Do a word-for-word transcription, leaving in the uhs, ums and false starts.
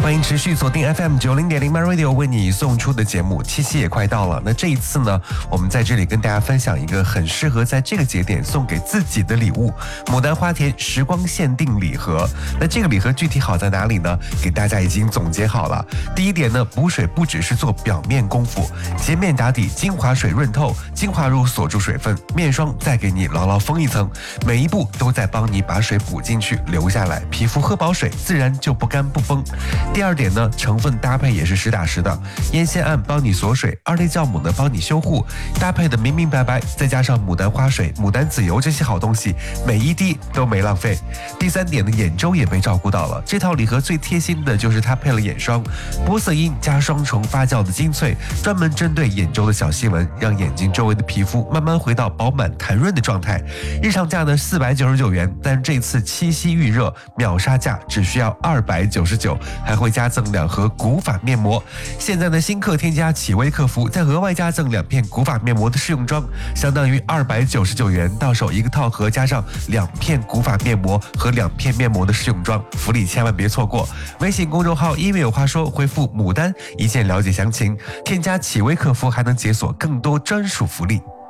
欢迎持续锁定 F M 九零点零 My Radio 为你送出的节目，七夕也快到了。那这一次呢，我们在这里跟大家分享一个很适合在这个节点送给自己的礼物——牡丹花田时光限定礼盒。那这个礼盒具体好在哪里呢？给大家已经总结好了。第一点呢，补水不只是做表面功夫，洁面打底，精华水润透，精华乳锁住水分，面霜再给你牢牢封一层，每一步都在帮你把水补进去留下来，皮肤喝饱水自然就不干不崩。第二点呢，成分搭配也是实打实的，烟酰胺帮你锁水，二类酵母呢帮你修护，搭配的明明白白，再加上牡丹花水、牡丹籽油这些好东西，每一滴都没浪费。第三点呢，眼周也被照顾到了，这套礼盒最贴心的就是它配了眼霜，玻色因加双重发酵的精粹，专门针对眼周的小细纹，让眼睛周围的皮肤慢慢回到饱满弹润的状态。日常价呢四百九十九元，但这次七夕预热秒杀价只需要二百九十九，还会加赠两盒古法面膜。现在呢，新客添加启微客服，再额外加赠两片古法面膜的试用装，相当于二百九十九元，到手一个套盒，加上两片古法面膜和两片面膜的试用装，福利千万别错过。微信公众号因为有话说，回复牡丹一键了解详情，添加启微客服还能解锁更多专属福利。